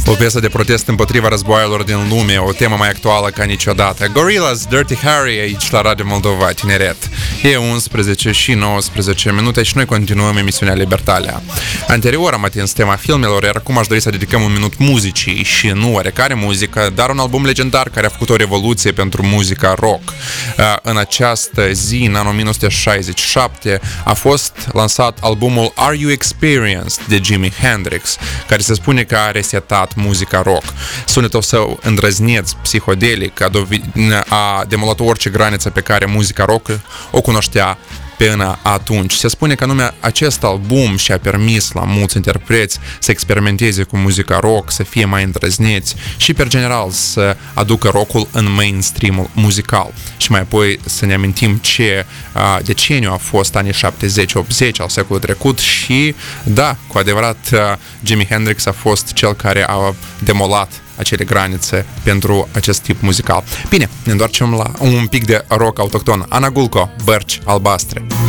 O piesă de protest împotriva războaielor din lume, o temă mai actuală ca niciodată. Gorillaz, Dirty Harry, aici la Radio Moldova Tineret. E 11 și 19 minute și noi continuăm emisiunea Libertalia. Anterior am atins tema filmelor, iar acum aș dori să dedicăm un minut muzicii și nu oarecare muzică, dar un album legendar care a făcut o revoluție pentru muzica rock. În această zi, în anul 1967, a fost lansat albumul Are You Experienced de Jimi Hendrix, care se spune că a resetat muzica rock. Sunetul său îndrăzneț, psihodelic, a demolat orice graniță pe care muzica rock o cunoștea până atunci. Se spune că anume acest album și-a permis la mulți interpreți să experimenteze cu muzica rock, să fie mai îndrăzneți și, per general, să aducă rockul în mainstream-ul muzical. Și mai apoi să ne amintim ce deceniu a fost anii 70-80 al secolului trecut și, da, cu adevărat, Jimi Hendrix a fost cel care a demolat acele granițe pentru acest tip muzical. Bine, ne întoarcem la un pic de rock autohton. Ana Gulco, Bărci albastre.